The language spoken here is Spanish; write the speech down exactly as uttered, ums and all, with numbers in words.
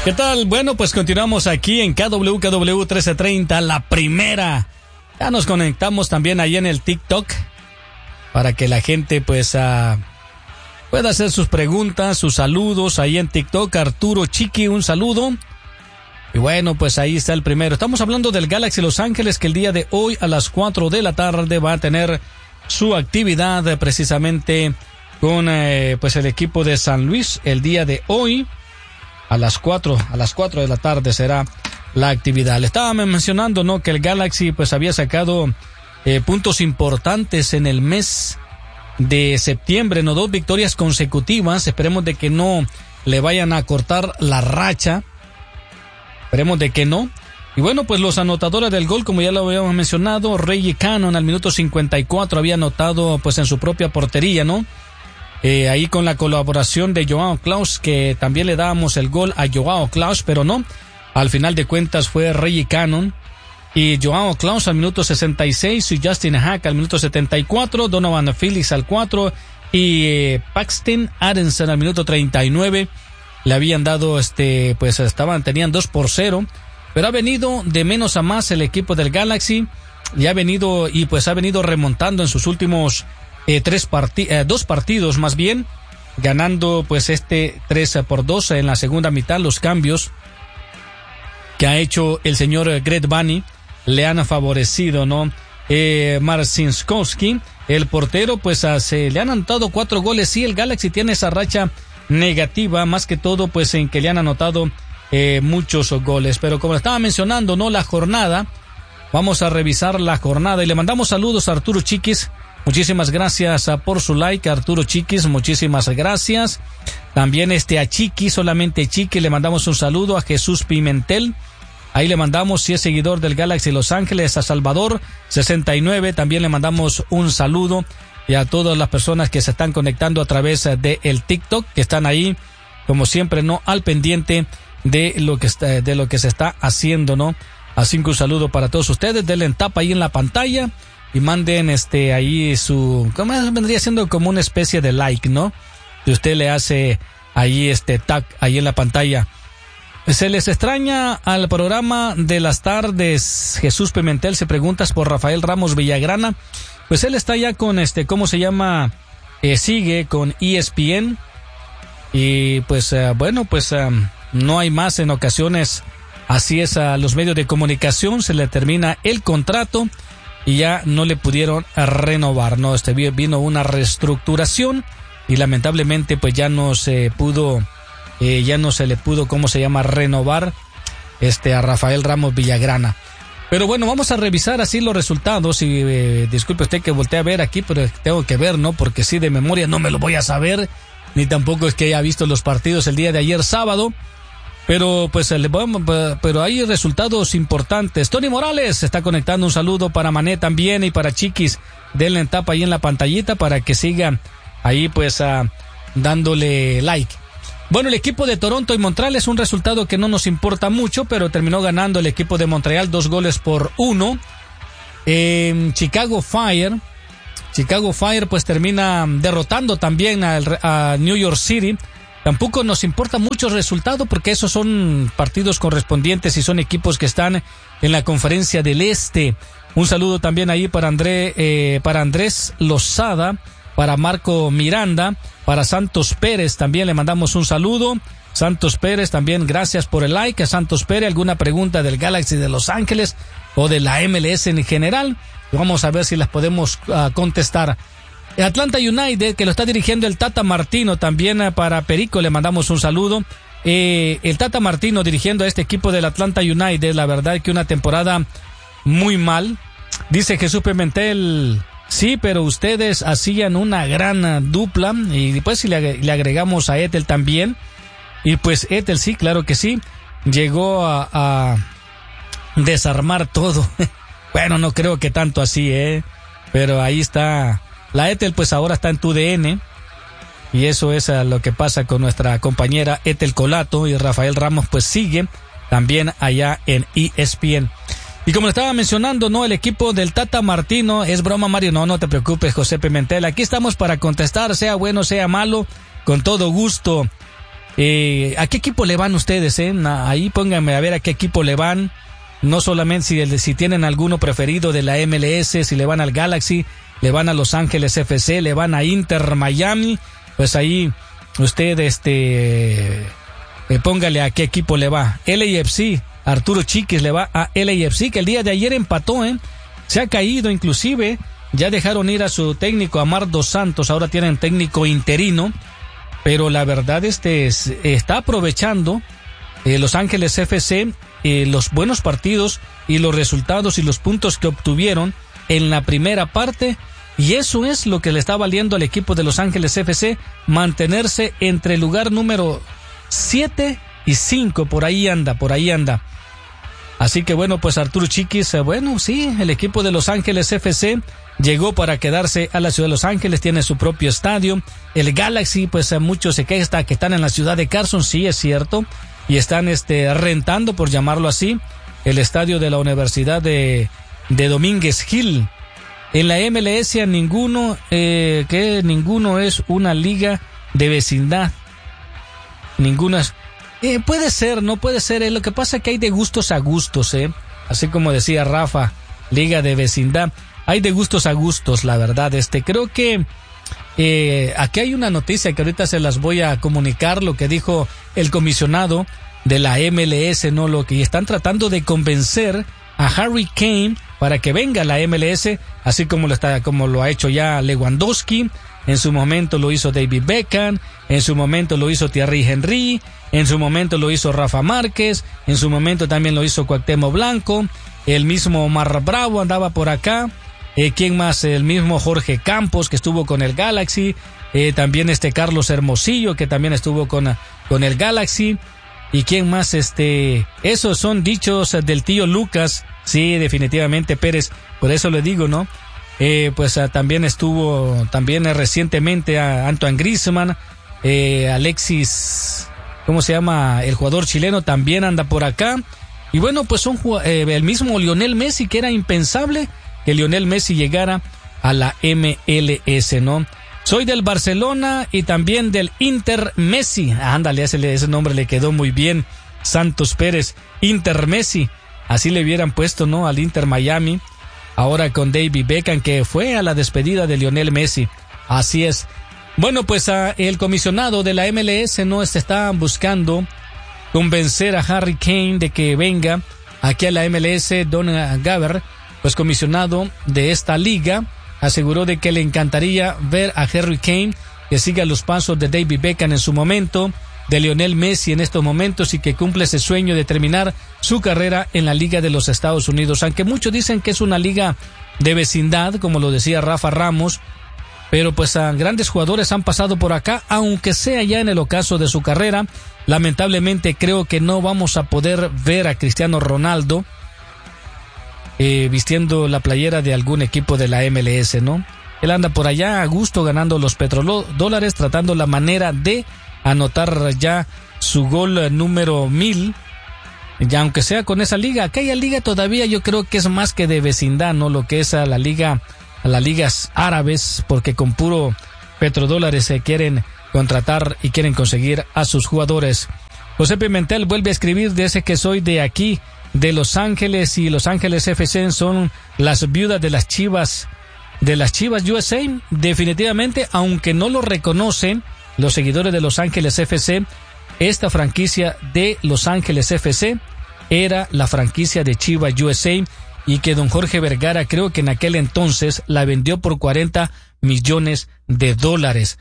¿Qué tal? Bueno, pues continuamos aquí en K W K W trece treinta, la primera. Ya nos conectamos también ahí en el TikTok para que la gente pues uh, pueda hacer sus preguntas, sus saludos ahí en TikTok. Arturo Chiqui, un saludo. Y bueno, pues ahí está el primero. Estamos hablando del Galaxy Los Ángeles, que el día de hoy a las cuatro de la tarde va a tener su actividad eh, precisamente con eh, pues el equipo de San Luis. El día de hoy a las cuatro, a las cuatro de la tarde será la actividad. Le estaba mencionando, ¿no?, que el Galaxy pues había sacado eh, puntos importantes en el mes de septiembre, ¿no? Dos victorias consecutivas. Esperemos de que no le vayan a cortar la racha. Esperemos de que no. Y bueno, pues los anotadores del gol, como ya lo habíamos mencionado, Reggie Cannon al minuto cincuenta y cuatro había anotado pues en su propia portería, ¿no? Eh, ahí con la colaboración de Joao Klaus, que también le dábamos el gol a Joao Klaus, pero no. Al final de cuentas fue Reggie Cannon y Joao Klaus al minuto sesenta y seis y Justin Hack al minuto setenta y cuatro, Donovan Phillips al cuatro y eh, Paxton Aronson al minuto treinta y nueve. Le habían dado, este, pues estaban, tenían dos por cero, pero ha venido de menos a más el equipo del Galaxy y ha venido, y pues ha venido remontando en sus últimos eh, tres parti- eh, dos partidos más bien, ganando pues este tres por dos en la segunda mitad. Los cambios que ha hecho el señor Greg Vanney le han favorecido, ¿no? Eh, Marcinskowski, el portero, pues se le han anotado cuatro goles. Sí, el Galaxy tiene esa racha negativa, más que todo pues en que le han anotado eh, muchos goles, pero como estaba mencionando, no la jornada, vamos a revisar la jornada y le mandamos saludos a Arturo Chiquis. Muchísimas gracias a, por su like, Arturo Chiquis, muchísimas gracias. También este a Chiqui, solamente Chiqui, le mandamos un saludo. A Jesús Pimentel, ahí le mandamos, si es seguidor del Galaxy Los Ángeles. A Salvador sesenta y nueve, también le mandamos un saludo. Y a todas las personas que se están conectando a través de el TikTok, que están ahí, como siempre, ¿no?, al pendiente de lo que está, de lo que se está haciendo, ¿no? Así que un saludo para todos ustedes. Denle en tapa ahí en la pantalla y manden este ahí su, ¿cómo vendría siendo? Como una especie de like, ¿no? Si usted le hace ahí este tag ahí en la pantalla. Se les extraña al programa de las tardes. Jesús Pimentel se preguntas por Rafael Ramos Villagrana. Pues él está ya con este, ¿cómo se llama? Eh, sigue con E S P N. Y pues uh, bueno, pues uh, no hay más en ocasiones. Así es, a los medios de comunicación se le termina el contrato y ya no le pudieron renovar, ¿no? Este vino una reestructuración y lamentablemente pues ya no se pudo, eh, ya no se le pudo, ¿cómo se llama?, renovar este a Rafael Ramos Villagrana. Pero bueno, vamos a revisar así los resultados y eh, disculpe usted que voltee a ver aquí, pero tengo que ver, ¿no? Porque sí, de memoria no me lo voy a saber, ni tampoco es que haya visto los partidos el día de ayer sábado, pero pues le vamos, pero hay resultados importantes. Tony Morales se está conectando, un saludo para Mané también y para Chiquis. Denle en tapa ahí en la pantallita para que sigan ahí pues uh, dándole like. Bueno, el equipo de Toronto y Montreal es un resultado que no nos importa mucho, pero terminó ganando el equipo de Montreal dos goles por uno. Eh, Chicago Fire, Chicago Fire pues termina derrotando también al, a New York City. Tampoco nos importa mucho el resultado porque esos son partidos correspondientes y son equipos que están en la Conferencia del Este. Un saludo también ahí para André, eh, para Andrés Lozada, para Marco Miranda, para Santos Pérez también le mandamos un saludo. Santos Pérez también, gracias por el like. A Santos Pérez, ¿alguna pregunta del Galaxy de Los Ángeles o de la M L S en general? Vamos a ver si las podemos uh, contestar. Atlanta United, que lo está dirigiendo el Tata Martino, también uh, para Perico le mandamos un saludo. Eh, el Tata Martino dirigiendo a este equipo del Atlanta United, la verdad que una temporada muy mal. Dice Jesús Pimentel, sí, pero ustedes hacían una gran dupla y después si le, le agregamos a Ethel también. Y pues Ethel sí, claro que sí, llegó a, a desarmar todo. Bueno, no creo que tanto así, ¿eh? Pero ahí está. La Ethel pues ahora está en tu D N. Y eso es lo que pasa con nuestra compañera Ethel Colato. Y Rafael Ramos pues sigue también allá en E S P N. Y como le estaba mencionando, ¿no? El equipo del Tata Martino, es broma, Mario, no, no te preocupes, José Pimentel. Aquí estamos para contestar, sea bueno, sea malo, con todo gusto. Eh, ¿A qué equipo le van ustedes? Eh? Ahí pónganme a ver a qué equipo le van. No solamente si, si tienen alguno preferido de la M L S, si le van al Galaxy, le van a Los Ángeles F C, le van a Inter Miami, pues ahí usted este eh, póngale a qué equipo le va. L A F C, Arturo Chiquis le va a L A F C, que el día de ayer empató, ¿eh? Se ha caído inclusive, ya dejaron ir a su técnico Amar Dos Santos, ahora tienen técnico interino, pero la verdad este es, está aprovechando eh, Los Ángeles F C eh, los buenos partidos y los resultados y los puntos que obtuvieron en la primera parte, y eso es lo que le está valiendo al equipo de Los Ángeles F C mantenerse entre el lugar número siete y cinco, por ahí anda, por ahí anda. Así que bueno, pues Arturo Chiquis, bueno, sí, el equipo de Los Ángeles F C llegó para quedarse a la ciudad de Los Ángeles, tiene su propio estadio. El Galaxy, pues muchos se quejan que están en la ciudad de Carson, sí es cierto, y están este rentando, por llamarlo así, el estadio de la Universidad de, de Domínguez Hill. En la M L S a ninguno, eh, que ninguno es una liga de vecindad. Ninguna es, eh, puede ser, no puede ser, eh. Lo que pasa es que hay de gustos a gustos, eh. Así como decía Rafa, liga de vecindad. Hay de gustos a gustos, la verdad. Este, creo que eh, aquí hay una noticia que ahorita se las voy a comunicar, lo que dijo el comisionado de la M L S, ¿no? Lo que están tratando de convencer a Harry Kane para que venga a la M L S, así como lo está, como lo ha hecho ya Lewandowski, en su momento lo hizo David Beckham, en su momento lo hizo Thierry Henry, en su momento lo hizo Rafa Márquez, en su momento también lo hizo Cuauhtémoc Blanco, el mismo Omar Bravo andaba por acá, eh, ¿quién más? El mismo Jorge Campos, que estuvo con el Galaxy, eh, también este Carlos Hermosillo, que también estuvo con, con el Galaxy. ¿Y quién más? Este, esos son dichos del tío Lucas. Sí, definitivamente Pérez, por eso le digo, ¿no? Eh, pues uh, también estuvo, también uh, recientemente a uh, Antoine Griezmann, eh, Alexis, ¿cómo se llama? El jugador chileno también anda por acá. Y bueno, pues son eh, el mismo Lionel Messi, que era impensable que Lionel Messi llegara a la M L S, ¿no? Soy del Barcelona y también del Inter Messi. Ándale, ese, ese nombre le quedó muy bien. Santos Pérez, Inter Messi. Así le hubieran puesto, ¿no? Al Inter Miami. Ahora con David Beckham, que fue a la despedida de Lionel Messi. Así es. Bueno, pues uh, el comisionado de la M L S no se está buscando convencer a Harry Kane de que venga aquí a la M L S. Don Gaber, pues comisionado de esta liga, aseguró de que le encantaría ver a Harry Kane que siga los pasos de David Beckham en su momento, de Lionel Messi en estos momentos, y que cumple ese sueño de terminar su carrera en la Liga de los Estados Unidos. Aunque muchos dicen que es una liga de vecindad, como lo decía Rafa Ramos, pero pues a grandes jugadores han pasado por acá, aunque sea ya en el ocaso de su carrera. Lamentablemente creo que no vamos a poder ver a Cristiano Ronaldo Eh, vistiendo la playera de algún equipo de la M L S, ¿no? Él anda por allá a gusto ganando los petrodólares, tratando la manera de anotar ya su gol número mil, ya aunque sea con esa liga. Aquella liga todavía yo creo que es más que de vecindad, ¿no? Lo que es a la liga, a las ligas árabes, porque con puro petrodólares se quieren contratar y quieren conseguir a sus jugadores. José Pimentel vuelve a escribir, dice que soy de aquí, de Los Ángeles, y Los Ángeles F C son las viudas de las Chivas, de las Chivas U S A. Definitivamente, aunque no lo reconocen los seguidores de Los Ángeles F C, esta franquicia de Los Ángeles F C era la franquicia de Chivas U S A, y que don Jorge Vergara creo que en aquel entonces la vendió por cuarenta millones de dólares.